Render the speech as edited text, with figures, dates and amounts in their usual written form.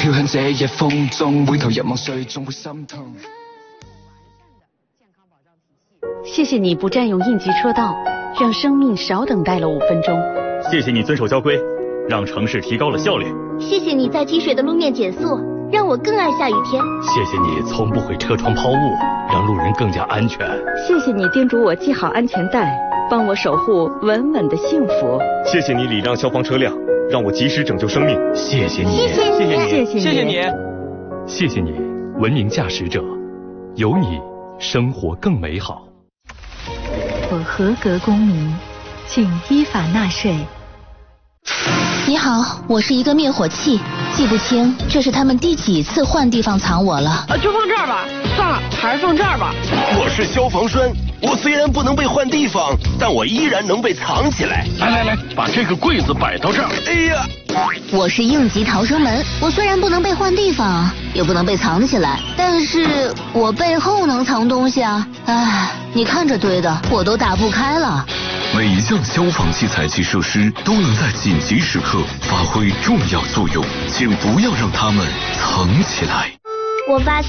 跳向這夜風中，會投入夢睡，總會心痛。 謝謝你不佔用應急車道，讓生命少等待了5分鐘。 謝謝你遵守交規，讓城市提高了效率。 謝謝你在積水的路面減速，讓我更愛下雨天。 謝謝你從不會車窗拋物，讓路人更加安全。 謝謝你叮囑我繫好安全帶，幫我守護穩穩的幸福。 謝謝你禮讓消防車輛，讓我及時拯救生命。謝謝你， 謝謝你， 謝謝你， 謝謝你， 謝謝你，文明駕駛者，有你，生活更美好。 我合格公民，請依法納稅。 你好，我是一個滅火器，記不清這是他們第幾次換地方藏我了。 就放這兒吧，算了，還是放這兒吧。 我是消防栓，我雖然不能被換地方，但我依然能被藏起來。 來，把這個櫃子擺到這兒。 哎呀！ 我是應急逃生門，我雖然不能被換地方，也不能被藏起來，但是我背後能藏東西啊！唉，你看這堆的，我都打不開了。 每一項消防器材及設施都能在緊急時刻發揮重要作用，請不要讓它們藏起來。 我發現